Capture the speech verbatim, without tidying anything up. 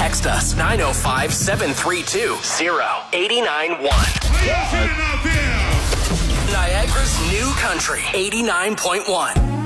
text us nine oh five, seven three two, oh eight nine one. Niagara's new country, eighty-nine point one.